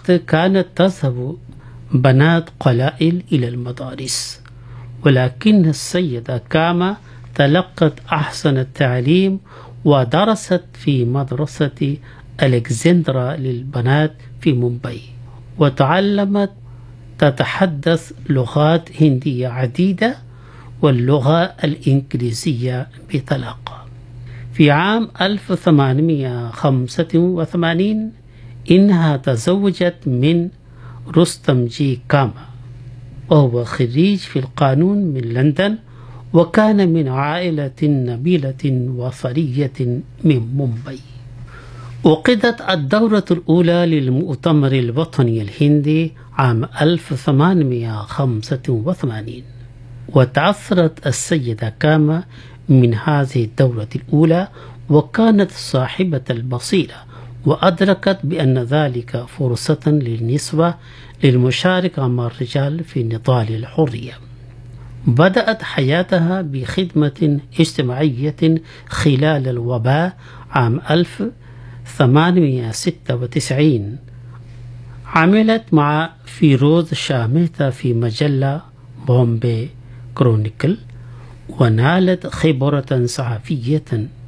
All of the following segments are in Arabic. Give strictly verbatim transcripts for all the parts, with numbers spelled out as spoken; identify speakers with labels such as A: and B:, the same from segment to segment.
A: الوقت كانت تذهب بنات قلائل إلى المدارس، ولكن السيدة كاما تلقت أحسن التعليم ودرست في مدرسة ألكسندرا للبنات في مومباي، وتعلمت تتحدث لغات هندية عديدة واللغة الإنجليزية بطلاقة. في عام ألف وثمانمئة وخمسة وثمانين إنها تزوجت من رستم جي كاما، وهو خريج في القانون من لندن، وكان من عائلة نبيلة وثرية من مومباي. عقدت الدورة الأولى للمؤتمر الوطني الهندي عام ألف وثمانمئة وخمسة وثمانين، وتأثرت السيدة كاما من هذه الدورة الأولى، وكانت صاحبة البصيرة، وأدركت بأن ذلك فرصة للنسوة للمشاركة مع الرجال في نضال الحرية. بدأت حياتها بخدمة اجتماعية خلال الوباء عام ألف وثمانمئة وستة وتسعين. عملت مع فيروز شاميتا في مجلة بومبي كرونيكل، ونالت خبرة صحفية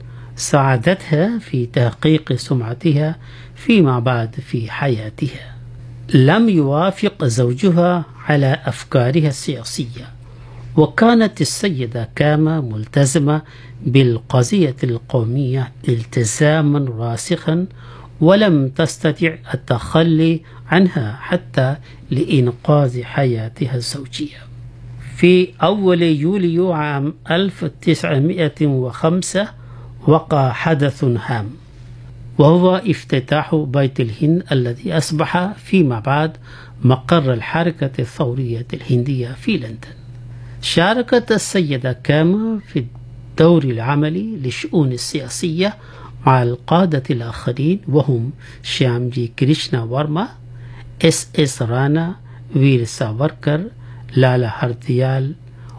A: ساعدتها في تحقيق سمعتها فيما بعد في حياتها. لم يوافق زوجها على أفكارها السياسية، وكانت السيدة كاما ملتزمة بالقضية القومية التزاما راسخا، ولم تستطع التخلي عنها حتى لإنقاذ حياتها الزوجية. في أول يوليو عام ألف وتسعمئة وخمسة وقع حدث هام، وهو افتتاح بيت الهند الذي أصبح فيما بعد مقر الحركة الثورية الهندية في لندن. شاركت السيدة كاما في الدور العملي للشؤون السياسية مع القادة الآخرين، وهم شيامجي كريشنا ورما، اس اس رانا، وير ساوركر، لالا هرديال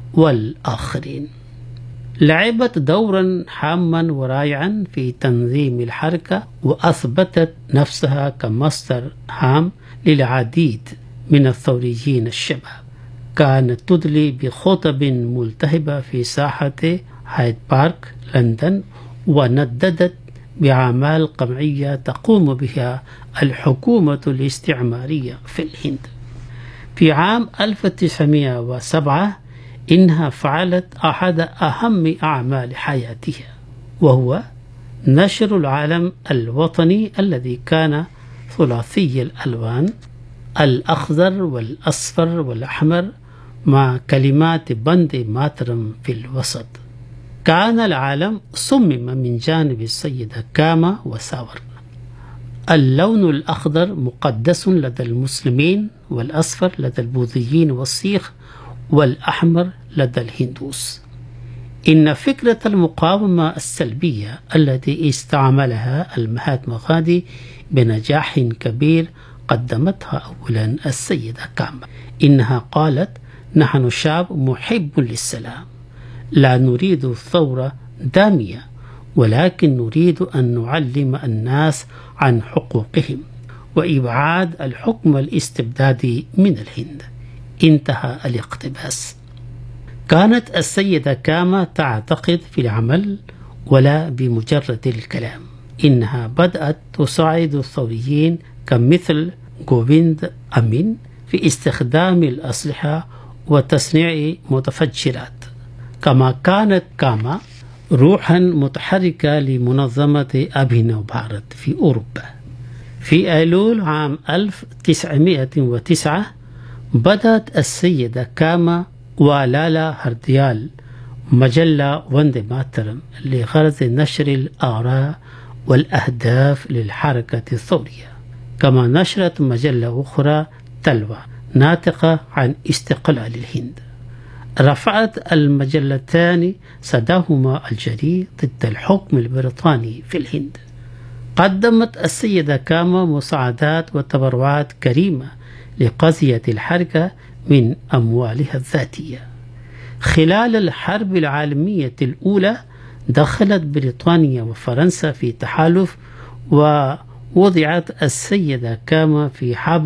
A: والآخرين. لعبت دورا هاما ورائعا في تنظيم الحركة، وأثبتت نفسها كمصدر هام للعديد من الثوريين الشباب. كانت تدلي بخطب ملتهبة في ساحة هايد بارك لندن، ونددت بأعمال قمعية تقوم بها الحكومة الاستعمارية في الهند. في عام ألف وتسعمئة وسبعة إنها فعلت أحد أهم أعمال حياتها، وهو نشر العلم الوطني الذي كان ثلاثي الألوان، الأخضر والأصفر والأحمر، مع كلمات بندي ماترم في الوسط. كان العلم صمم من جانب السيدة كاما وساور. اللون الأخضر مقدس لدى المسلمين، والأصفر لدى البوذيين والسيخ، والأحمر لدى الهندوس. إن فكرة المقاومة السلبية التي استعملها المهاتما غاندي بنجاح كبير قدمتها أولا السيدة كاما. إنها قالت: نحن شعب محب للسلام، لا نريد ثورة دامية، ولكن نريد أن نعلم الناس عن حقوقهم وإبعاد الحكم الاستبدادي من الهند. انتهى الاقتباس. كانت السيدة كاما تعتقد في العمل ولا بمجرد الكلام. إنها بدأت تساعد الثوريين كمثل جوفيند أمين في استخدام الأسلحة وتصنيع متفجرات. كما كانت كاما روحا متحركة لمنظمة أبهنو بھارت في أوروبا. في أيلول عام ألف وتسعمئة وتسعة بدأت السيدة كاما ولالا هرديال مجلة وندي ماترم لغرض نشر الآراء والأهداف للحركة الثورية. كما نشرت مجلة أخرى تلوى ناطقة عن استقلال الهند. رفعت المجلتان صداهما الجريء ضد الحكم البريطاني في الهند. قدمت السيدة كاما مساعدات وتبرعات كريمة لقضية الحركة من أموالها الذاتية. خلال الحرب العالمية الأولى دخلت بريطانيا وفرنسا في تحالف، ووضعت السيدة كاما في حبل